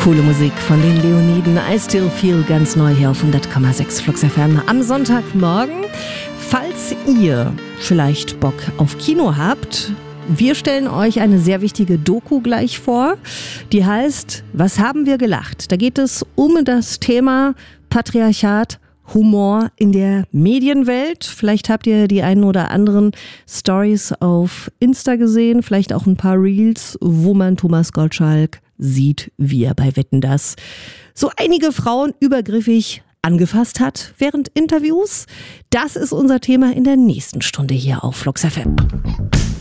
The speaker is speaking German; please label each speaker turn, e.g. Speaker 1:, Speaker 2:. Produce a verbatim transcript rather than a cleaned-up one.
Speaker 1: Coole Musik von den Leoniden. I Still Feel, ganz neu hier auf hundert Komma sechs Flux F M am Sonntagmorgen. Falls ihr vielleicht Bock auf Kino habt, wir stellen euch eine sehr wichtige Doku gleich vor. Die heißt Was haben wir gelacht? Da geht es um das Thema Patriarchat, Humor in der Medienwelt. Vielleicht habt ihr die einen oder anderen Stories auf Insta gesehen, vielleicht auch ein paar Reels, wo man Thomas Gottschalk sieht, wie er bei Wetten, dass so einige Frauen übergriffig angefasst hat während Interviews. Das ist unser Thema in der nächsten Stunde hier auf Flux F M.